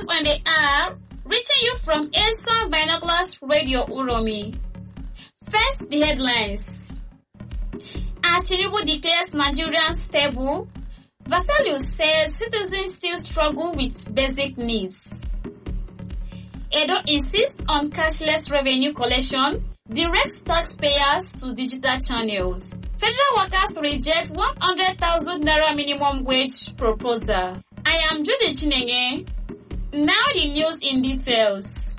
on the air, reaching you from Airsound Binoculars Radio Uromi. First, the headlines. As Tinubu declares Nigerian stable, Vasalius says citizens still struggle with basic needs. Edo insists on cashless revenue collection, directs taxpayers to digital channels. Federal workers reject 100,000 naira minimum wage proposal. I am Judy Chinenye. Now the news in details.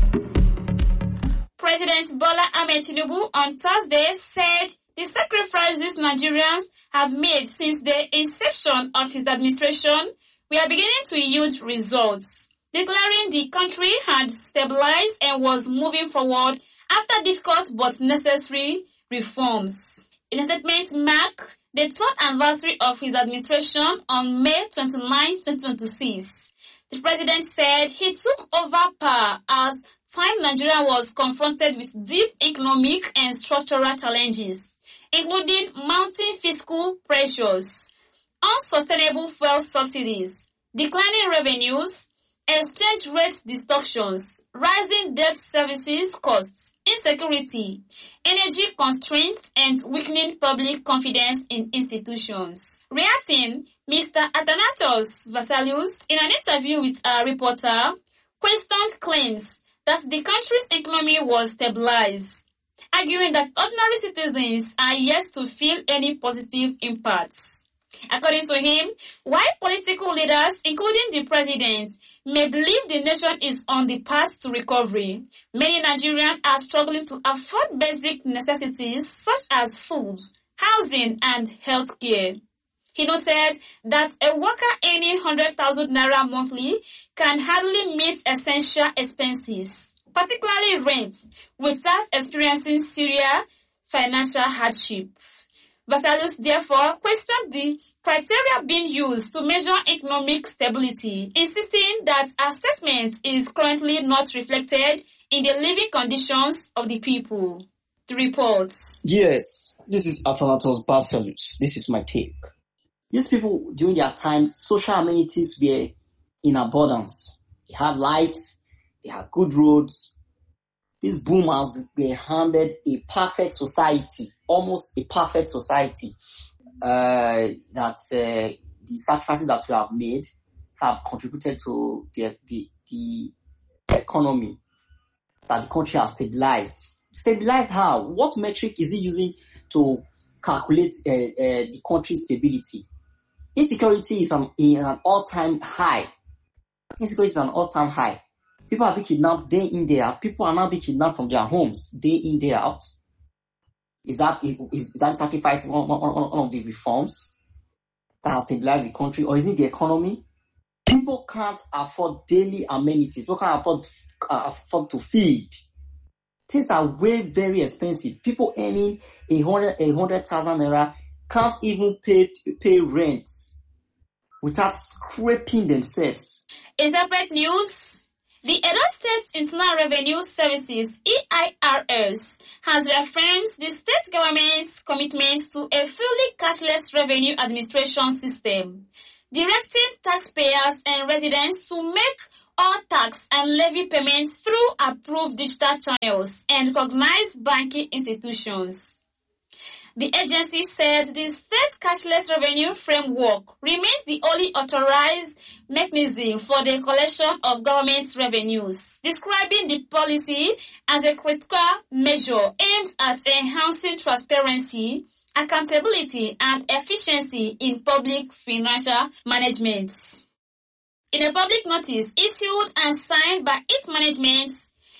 President Bola Ahmed Tinubu on Thursday said the sacrifices Nigerians have made since the inception of his administration were beginning to yield results, declaring the country had stabilized and was moving forward after difficult but necessary reforms. In a statement marked the third anniversary of his administration on May 29, 2026, the president said he took over power as time Nigeria was confronted with deep economic and structural challenges, including mounting fiscal pressures, unsustainable fuel subsidies, declining revenues, exchange rate distortions, rising debt services costs, insecurity, energy constraints, and weakening public confidence in institutions. Reacting, Mr. Athanasios Vasalius, in an interview with a reporter, questioned claims that the country's economy was stabilized, arguing that ordinary citizens are yet to feel any positive impacts. According to him, while political leaders, including the president, may believe the nation is on the path to recovery, many Nigerians are struggling to afford basic necessities such as food, housing, and health care. He noted that a worker earning 100,000 naira monthly can hardly meet essential expenses, particularly rent, without experiencing serious financial hardship. Vasalius therefore questioned the criteria being used to measure economic stability, insisting that assessment is currently not reflected in the living conditions of the people. The reports. Yes, this is Athanasios Vasalius. This is my take. These people, during their time, social amenities were in abundance. They had lights, they had good roads. These boomers were handed a perfect society, almost a perfect society, that the sacrifices that we have made have contributed to the economy, that the country has stabilized. Stabilized how? What metric is he using to calculate the country's stability? Insecurity is an all-time high. Insecurity is an all-time high. People are being kidnapped day in, day out. People are now being kidnapped from their homes day in, day out. Is that sacrifice one of the reforms that has stabilized the country, or is it the economy? People can't afford daily amenities. People can't afford to feed. Things are very expensive. People earning 100,000 naira can't even pay rent without scraping themselves. In separate news, the Edo State Internal Revenue Services, EIRS, has reaffirmed the state government's commitment to a fully cashless revenue administration system, directing taxpayers and residents to make all tax and levy payments through approved digital channels and recognized banking institutions. The agency said the state cashless revenue framework remains the only authorized mechanism for the collection of government revenues, describing the policy as a critical measure aimed at enhancing transparency, accountability, and efficiency in public financial management. In a public notice issued and signed by its management,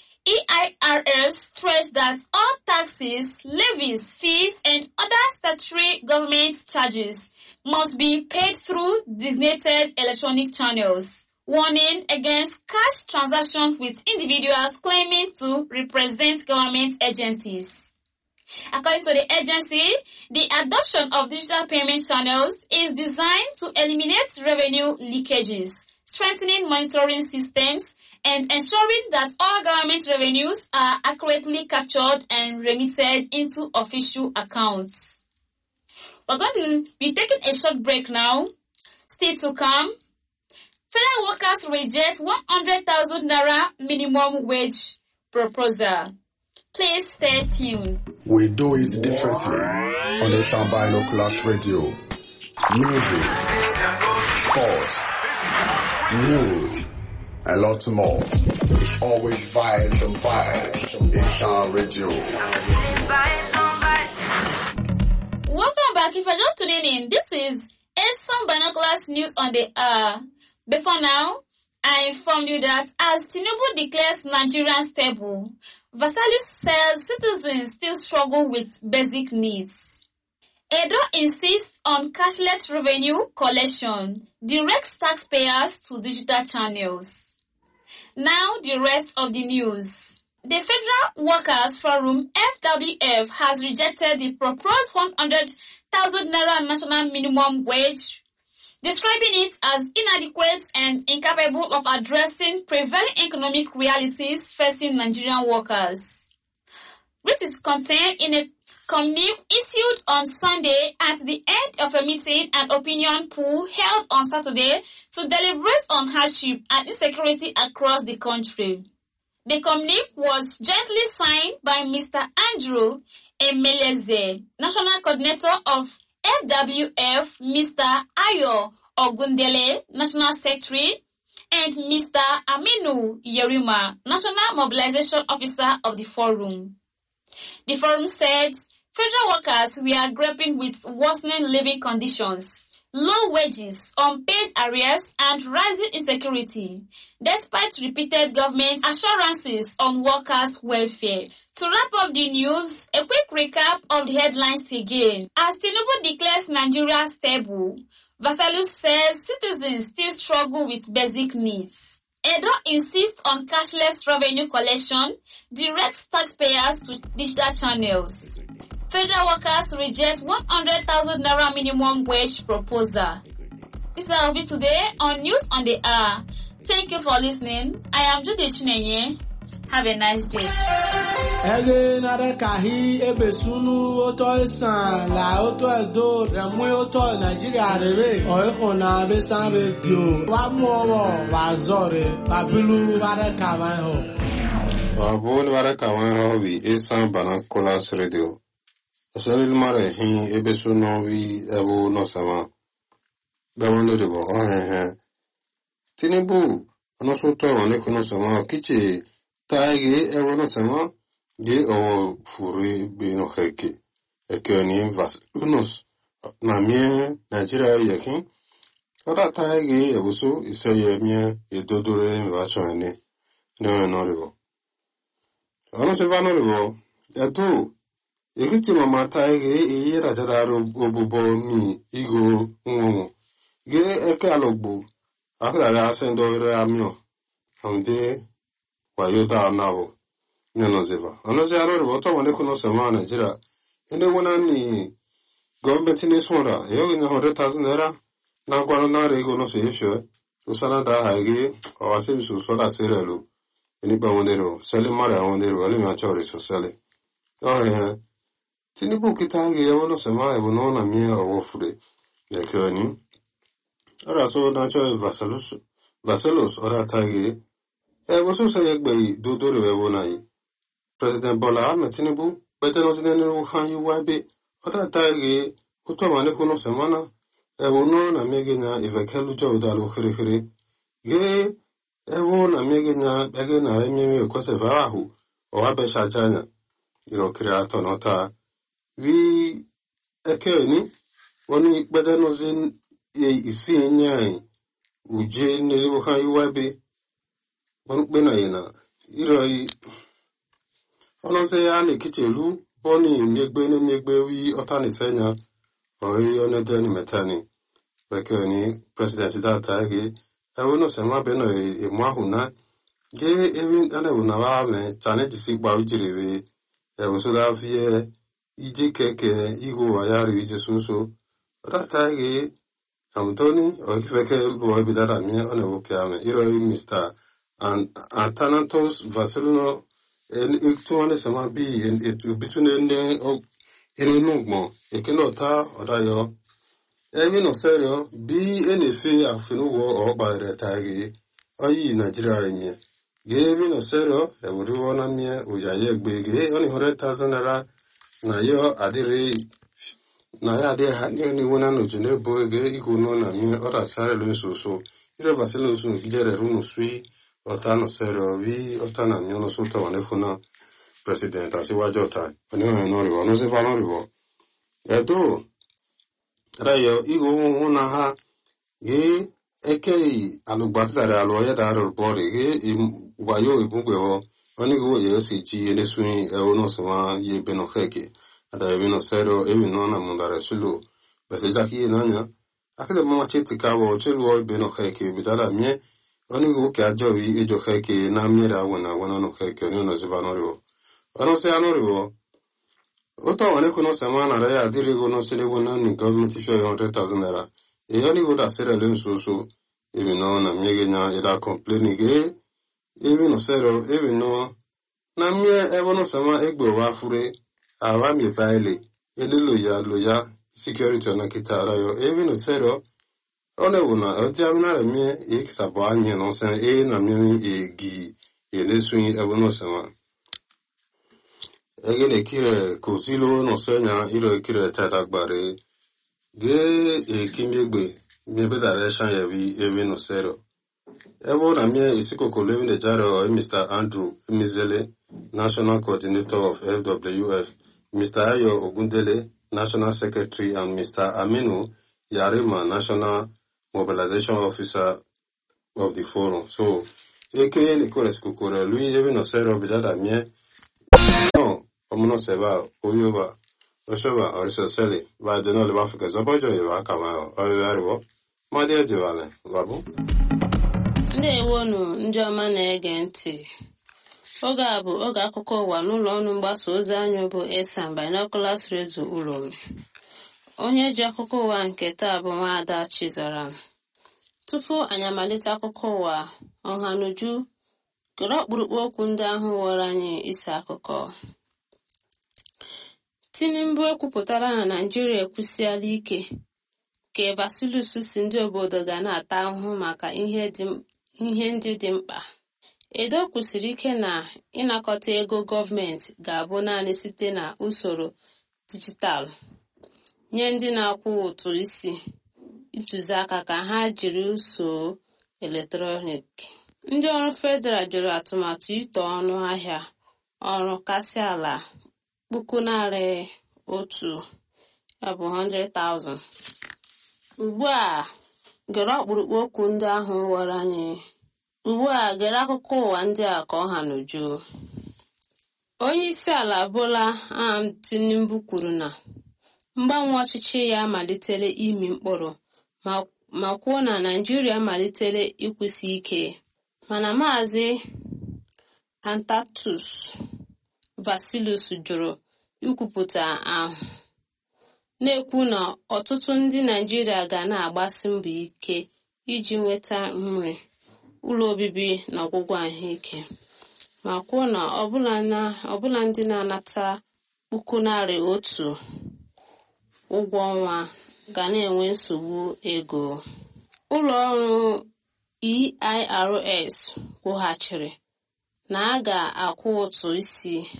EIRS stressed that all taxes, levies, fees, and other statutory government charges must be paid through designated electronic channels, warning against cash transactions with individuals claiming to represent government agencies. According to the agency, the adoption of digital payment channels is designed to eliminate revenue leakages, strengthening monitoring systems, and ensuring that all government revenues are accurately captured and remitted into official accounts. We're going to be taking a short break now. Still to come, Federal workers reject 100,000 naira minimum wage proposal. Please stay tuned. We do it differently on the Binoculars Radio. Music, sports, news, a lot more. It's always vibes and vibes in Sound Radio. Welcome back. If you're just tuning in, this is Sound Binoculars News on the Hour. Before now, I informed you that as Tinubu declares Nigerian stable, Vasalis says citizens still struggle with basic needs. Edo insists on cashless revenue collection, directs taxpayers to digital channels. Now the rest of the news. The Federal Workers Forum FWF has rejected the proposed 100,000 naira national minimum wage, describing it as inadequate and incapable of addressing prevailing economic realities facing Nigerian workers. This is contained in a communique issued on Sunday at the end of a meeting and opinion poll held on Saturday to deliberate on hardship and insecurity across the country. The communique was jointly signed by Mr. Andrew Emeleze, National Coordinator of FWF, Mr. Ayo Ogundele, National Secretary, and Mr. Aminu Yerima, National Mobilization Officer of the Forum. The Forum said federal workers were grappling with worsening living conditions, low wages, unpaid arrears, and rising insecurity, despite repeated government assurances on workers' welfare. To wrap up the news, a quick recap of the headlines again. As Tinubu declares Nigeria stable, Vasalis says citizens still struggle with basic needs. Edo insists on cashless revenue collection, directs taxpayers to digital channels. Federal workers reject 100,000 naira minimum wage proposal. This is our view today on News on the Hour. Thank you for listening. I am Judy Chinenye. Have a nice day. Ege nare kahi ebe sunu oto isan la oto edo remu oto Nigeria rebe oiko na besan radio wa mu owo wa zore babilu ware kawan ho. Babul ware kawan ho wi Sound Binoculars Radio. Asalil mare hin ebe sunu wi ewo no sama. Gawando debo he. Tinubu ono soto one kono sama kichi taigi ewo no sama ge owo furi bino heke ekeni vas unos na mie Nigeria yakin ora taigi ewo so iseye mie edodore wa chone no ribo ono se vano ribo eto ekiti mama taigi ira jadaro obubo mi igo nwomo ge eke alogbo akara asendo re amio onde wayoda nawo nenozeva onoze arore boto wone kuno sema Nigeria ende wona ni government ni swara yogi na 100,000 naira na gwaro na rego no sefio usana da haigi awase bisu soda serelo eni ba wonero sele mara wonero ale ma chori so sele Tinubu kitange yawono sema ebono na mie awofure yakoni ora so na cho vasalos ora tagi wosu sayegbe dodore wewonai President Bola Ahmed Tinubu beteno sinenu hanyu wabe ota tagi utomane kuno semana wono na megenya ivekelu jo dalo khire ge ewo na megenya ege na remye kwese vahu o abe shachanya iro creator nota vi ekeni woni beteno sin isi nyai uje nelu hanyu wabe bena yena iroi ono se ya ni kichelu boni megbe wi otani senya oi onede ni metani bekeni president data ge ewono sema beno e mwahuna ge evin ana una wa me chane disigba ujirewe so da vie ije keke igo ayari ije sunso data ge amtoni o kifeke lo bidara mi ona wopiame iroi Mr. and Thanatos Vasilino and Ictuane Samabi and it between the Nugmo, a Kenota or Dayo, Emi no serio bi enefe afinu wo okpare tagi oyi Nigeria emi gevi no serio ewuri wona mie oyaye gbege oni 100,000 naira na yo adire na ya de ha ni wona no jene boge ikuno na mie ora sare lo so ire vaselo so gidere runo sui otano serio vi otana mie no so to wane funa president asiwajota oni no riwo no se fa no riwo eto rayo igo una ha ge ekei alugbatare aloye daro bore ge wayo ibugweho oni go ye si ji ene swin e ono sema ye benofeke ada ye no sero e no na mundare sulu bese jaki nanya akele mama cheti kawo chelu benofeke bitara mie oni go ke ajo wi ejo feke na miera wona no feke oni no zivanoriwo ono se anoriwo Oto wane kuno semana ra ya diri gono sele wona ni government issue 100,000 naira. E yani go da sere len so even no na miege nya ida complain ge even no sero even no na mie e wono sama egbo wa fure awa mi baile ele loya security na kitara yo even no sero one wona o ti amina re mie e kisabo anye no sen e na mie e gi e le swing e wono sama Egene kire kozilo no senya iro kire tatagbare ge kimegbe mebe direction yevi evi no sero ebo na mie isiko kolevin de jaro Mr. Andrew Mizele National Coordinator of FWF Mr. Ayo Ogundele National Secretary and Mr. Aminu Yarima National Mobilization Officer of the forum so eke ni kore sikukore lui evi no sero bijada mie no Omuno seba uyuba oshoba orisoseli ba de no le Africa zobojo yiba kama oyaribo ma de jivale babu Ndewonu ndị ọma na-ege ntị oge a bụ oge akụkọ ụwa n'ụlọ ọrụ mgbasa ozi anyị bụ Esan Binoculars Radio Uromi onye ji akụkọ ụwa nke taa bụ Nwaada Chizaram tupu anyị amalite akụkọ ụwa ọhanuju kere ọkpụrụkpụ okwu ndị ahụ were anyị isi akụkọ Tinubu ekwupụtara na Naịjirịa ekwusiala ike ka Vasilus si ndị obodo ga na-ata ahụhụ maka ihe ndị dị mkpa. Edo kwusiri ike na ịnakọta ego gọọmenti ga-abụ naanị site na usoro dijitalụ nye ndị na-akwụ ụtụ isi ntụziaka ka ha jiri usoro eletrọniki. Ndị ọrụ federal jụrụ atụmatụ ito ọnụ ahịa ọrụ kasị ala 100,000 ya bụ 100,000. Ugbu a gere ọkpụrụkpụ okwu ndị ahụ were anyị. Ugbu a gere akụkọ ụwa ndị a ka ọha n'uju. Onye isi ala Bola Ahmed Tinubu kwuru na mgbanwe ọchịchị ya malitere imi mkpụrụ ma kwuo na Naịjirịa malitere ịkwụsị ike. Mana Maazị Antatus Vasilus jụrụ ikwupụta ahụ na-ekwu na ọtụtụ ndị Naịjirịa ga na-agbasi mbọ ike iji nweta nri, ụlọ obibi na ọgwụgwọ ahụike ma kwuo na ọbụla ndị na-anata 100,000 ụgwọ ọnwa ga na-enwe nsogbu ego. Ụlọ ọrụ EIRS kwughachiri na a ga-akwụ ụtụ isi